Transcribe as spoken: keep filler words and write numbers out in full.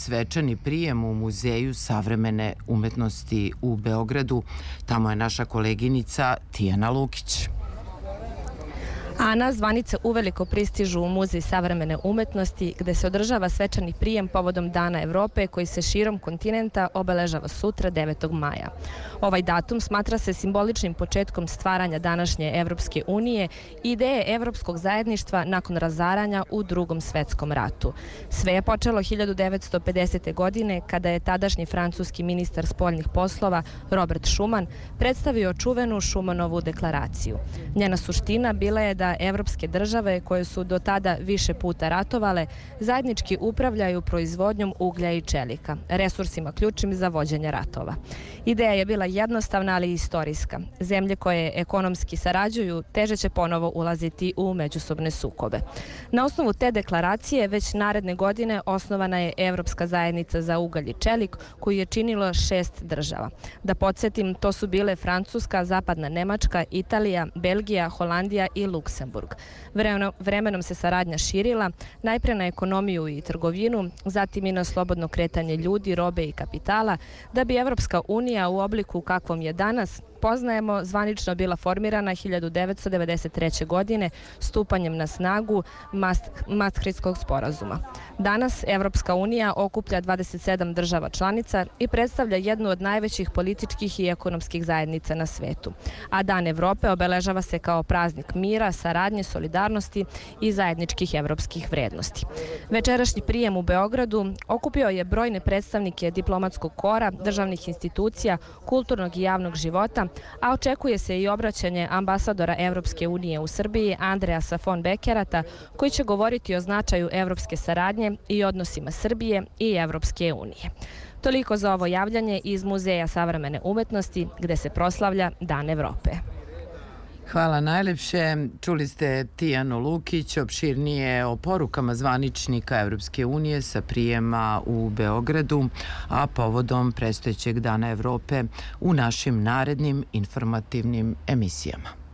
svečani prijem u Muzeju savremene umetnosti u Beogradu. Tamo je naša koleginica Tijana Lukić. Ana, zvanice uveliko pristižu u Muzej savremene umetnosti gde se održava svečani prijem povodom Dana Evrope koji se širom kontinenta obeležava sutra devetog maja. Ovaj datum smatra se simboličnim početkom stvaranja današnje Evropske unije i ideje evropskog zajedništva nakon razaranja u Drugom svetskom ratu. Sve je počelo hiljadu devetsto pedesete. godine kada je tadašnji francuski ministar spoljnih poslova Robert Schuman predstavio čuvenu Schumanovu deklaraciju. Njena suština bila je da evropske države koje su do tada više puta ratovale zajednički upravljaju proizvodnjom uglja i čelika, resursima ključnim za vođenje ratova. Ideja je bila jednostavna, ali i istorijska. Zemlje koje ekonomski sarađuju teže će ponovo ulaziti u međusobne sukobe. Na osnovu te deklaracije već naredne godine osnovana je Evropska zajednica za ugalj i čelik koju je činilo šest država. Da podsjetim, to su bile Francuska, Zapadna Nemačka, Italija, Belgija, Holandija i Luksemburg. Vremenom se saradnja širila, najpre na ekonomiju i trgovinu, zatim i na slobodno kretanje ljudi, robe i kapitala, da bi Evropska unija u obliku kakvom je danas poznajemo zvanično bila formirana hiljadu devetsto devedeset treće. godine stupanjem na snagu Maastrichtskog sporazuma. Danas Evropska unija okuplja dvadeset sedam država članica i predstavlja jednu od najvećih političkih i ekonomskih zajednica na svetu. A Dan Evrope obeležava se kao praznik mira, saradnje, solidarnosti i zajedničkih evropskih vrednosti. Večerašnji prijem u Beogradu okupio je brojne predstavnike diplomatskog kora, državnih institucija, kulturnog i javnog života, a očekuje se i obraćanje ambasadora Evropske unije u Srbiji Andreasa von Beckerata, koji će govoriti o značaju evropske saradnje i odnosima Srbije i Evropske unije. Toliko za ovo javljanje iz Muzeja savremene umetnosti gde se proslavlja Dan Evrope. Hvala najlepše. Čuli ste Tijanu Lukić opširnije o porukama zvaničnika Evropske unije sa prijema u Beogradu, a povodom predstojećeg Dana Evrope u našim narednim informativnim emisijama.